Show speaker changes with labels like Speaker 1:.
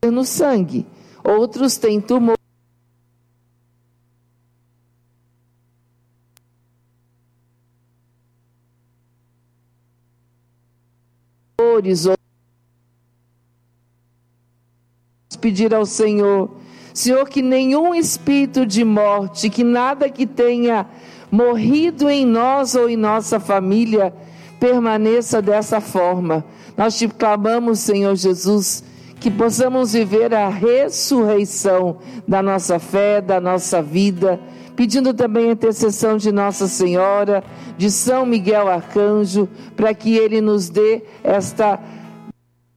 Speaker 1: no sangue. Outros têm tumores, pedir ao Senhor, Senhor, que nenhum espírito de morte, que nada que tenha morrido em nós ou em nossa família permaneça dessa forma. Nós te clamamos, Senhor Jesus, que possamos viver a ressurreição da nossa fé, da nossa vida, pedindo também a intercessão de Nossa Senhora, de São Miguel Arcanjo, para que ele nos dê esta